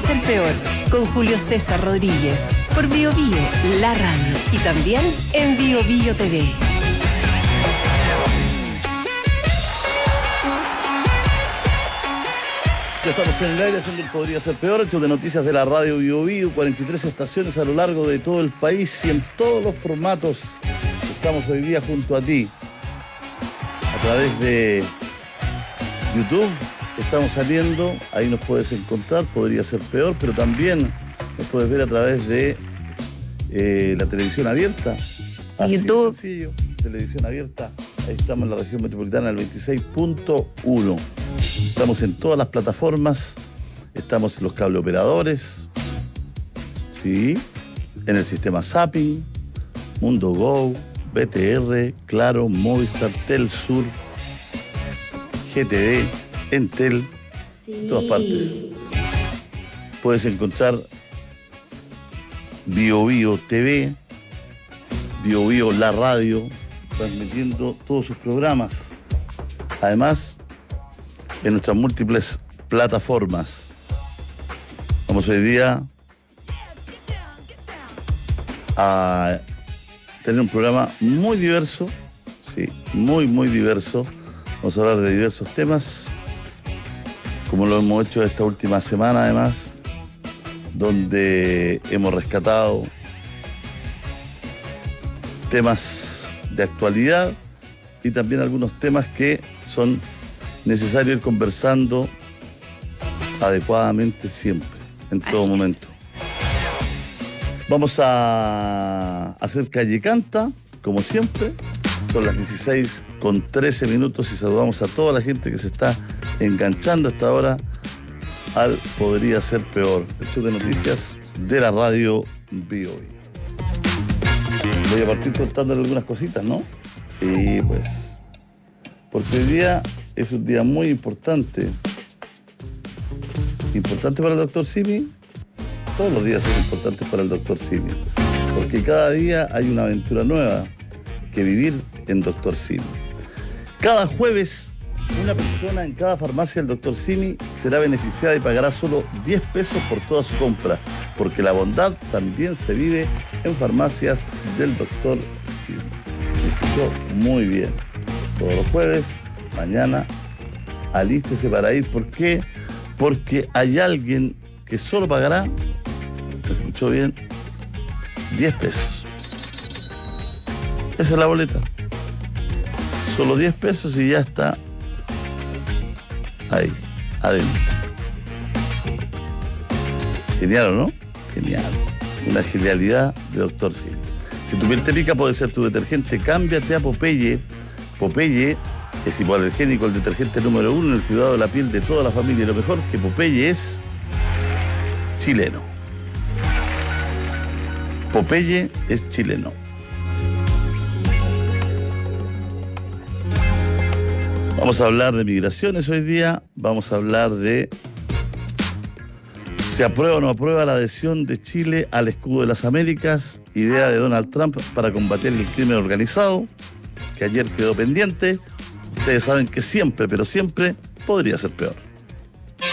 ser peor, con Julio César Rodríguez, por Bio Bio, la radio, y también en Bio Bio TV. Ya estamos en el aire haciendo el Podría Ser Peor, hecho de noticias de la radio Bio Bio, 43 estaciones a lo largo de todo el país y en todos los formatos. Estamos hoy día junto a ti, a través de YouTube. Estamos saliendo, ahí nos puedes encontrar, Podría Ser Peor, pero también nos puedes ver a través de la televisión abierta. Así YouTube. de sencillo, televisión abierta. Ahí estamos en la región metropolitana, el 26.1. Estamos en todas las plataformas, estamos en los cable operadores, ¿sí? En el sistema Zapping, Mundo Go, BTR, Claro, Movistar, Telsur, GTD, Entel, en todas partes. Puedes encontrar Bio Bio TV, Bio Bio la radio, transmitiendo todos sus programas. Además, en nuestras múltiples plataformas. Vamos hoy día a tener un programa muy diverso, sí, muy diverso. Vamos a hablar de diversos temas, como lo hemos hecho esta última semana además, donde hemos rescatado temas de actualidad y también algunos temas que son necesarios ir conversando adecuadamente siempre, en todo momento. Vamos a hacer Calle Canta, como siempre. Son las 16:13 y saludamos a toda la gente que se está enganchando a esta hora al Podría Ser Peor, el show de noticias de la radio Bio Bio. Voy a partir contándole algunas cositas, ¿no? Sí, pues. Porque hoy día es un día muy importante. ¿Importante para el doctor Simi? Todos los días son importantes para el doctor Simi. Porque cada día hay una aventura nueva que vivir en Dr. Simi. Cada jueves, una persona en cada farmacia del Dr. Simi será beneficiada y pagará solo 10 pesos por toda su compra, porque la bondad también se vive en farmacias del Dr. Simi. Me escuchó muy bien. Todos los jueves, mañana, alístese para ir. ¿Por qué? Porque hay alguien que solo pagará, ¿me escuchó bien?, 10 pesos. Esa es la boleta. Solo 10 pesos y ya está ahí, adentro. Genial, ¿o no? Genial. Una genialidad de Dr. Simi. Si tu piel te pica, puede ser tu detergente. Cámbiate a Popeye. Popeye es hipoalergénico, el detergente número 1 en el cuidado de la piel de toda la familia. Y lo mejor, que Popeye es chileno. Popeye es chileno. Vamos a hablar de migraciones hoy día. Vamos a hablar de ¿se aprueba o no aprueba la adhesión de Chile al escudo de las Américas? Idea de Donald Trump para combatir el crimen organizado, que ayer quedó pendiente. Ustedes saben que siempre, pero siempre, podría ser peor.